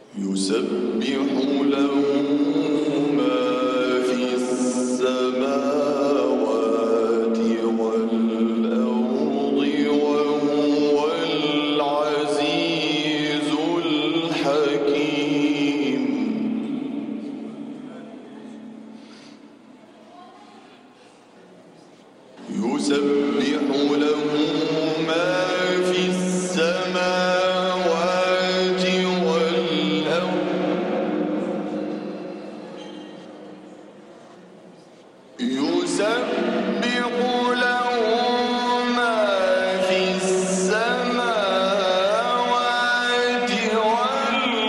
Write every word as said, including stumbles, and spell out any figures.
يسبح له ما في السماوات والأرض وهو العزيز الحكيم. يسبح له ما في السماوات والأرض